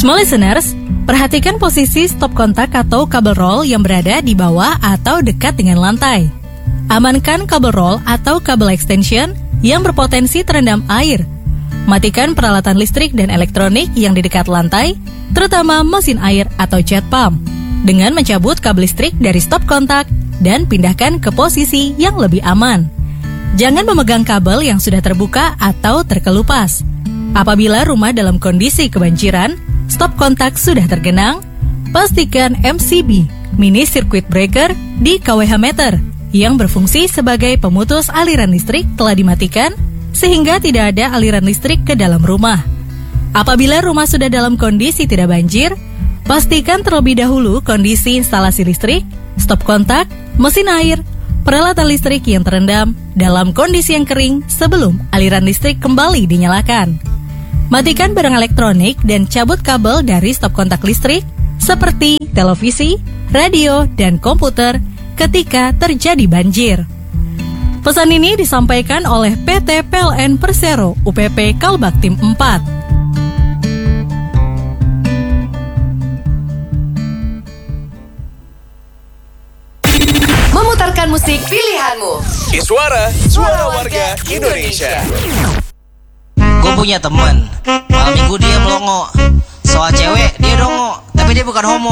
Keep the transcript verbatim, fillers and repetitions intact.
Small listeners, perhatikan posisi stop kontak atau kabel roll yang berada di bawah atau dekat dengan lantai. Amankan kabel roll atau kabel extension yang berpotensi terendam air. Matikan peralatan listrik dan elektronik yang di dekat lantai, terutama mesin air atau jet pump, dengan mencabut kabel listrik dari stop kontak dan pindahkan ke posisi yang lebih aman. Jangan memegang kabel yang sudah terbuka atau terkelupas. Apabila rumah dalam kondisi kebanjiran, stop kontak sudah tergenang, pastikan M C B, mini circuit breaker, di K W H meter yang berfungsi sebagai pemutus aliran listrik telah dimatikan sehingga tidak ada aliran listrik ke dalam rumah. Apabila rumah sudah dalam kondisi tidak banjir, pastikan terlebih dahulu kondisi instalasi listrik, stop kontak, mesin air, peralatan listrik yang terendam dalam kondisi yang kering sebelum aliran listrik kembali dinyalakan. Matikan barang elektronik dan cabut kabel dari stop kontak listrik seperti televisi, radio, dan komputer ketika terjadi banjir. Pesan ini disampaikan oleh P T P L N Persero U P P Kalbaktim empat. Memutarkan musik pilihanmu. Iswara, suara warga Indonesia. Gue punya teman, malam minggu dia melongo. Soal cewek dia dongo, tapi dia bukan homo.